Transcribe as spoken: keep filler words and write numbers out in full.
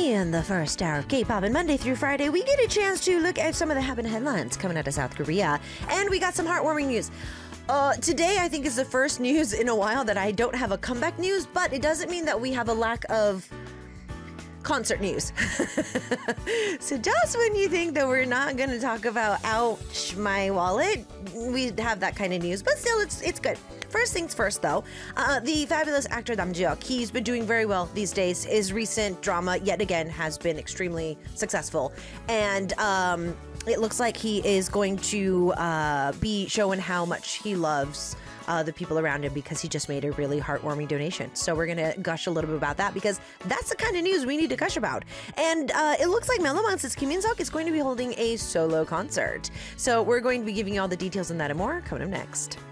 In the first hour of K-pop, and Monday through Friday, we get a chance to look at some of the happening headlines coming out of South Korea, and we got some heartwarming news. Uh, today, I think, is the first news in a while that I don't have a comeback news, but it doesn't mean that we have a lack of concert news. So just when you think that we're not going to talk about ouch my wallet, we have that kind of news, but still it's it's good. First things first, though, uh, the fabulous actor Nam Joo-hyuk, he's been doing very well these days. His recent drama, yet again, has been extremely successful, and um, it looks like he is going to uh, be showing how much he loves Uh, the people around him, because he just made a really heartwarming donation. So we're going to gush a little bit about that, because that's the kind of news we need to gush about. And uh, it looks like Meloman's Kim In-seok is going to be holding a solo concert. So we're going to be giving you all the details on that and more coming up next.